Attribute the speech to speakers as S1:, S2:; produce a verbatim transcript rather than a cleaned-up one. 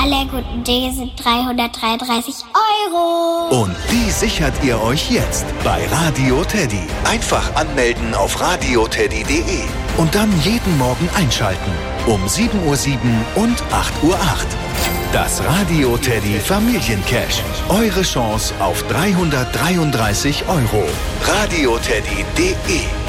S1: aller guten Dinge sind dreihundertdreiunddreißig Euro.
S2: Und die sichert ihr euch jetzt bei Radio Teddy. Einfach anmelden auf radio teddy punkt de und dann jeden Morgen einschalten. Um sieben Uhr sieben und acht Uhr acht. Das Radio Teddy Familiencash. Eure Chance auf dreihundertdreiunddreißig Euro. radio teddy punkt de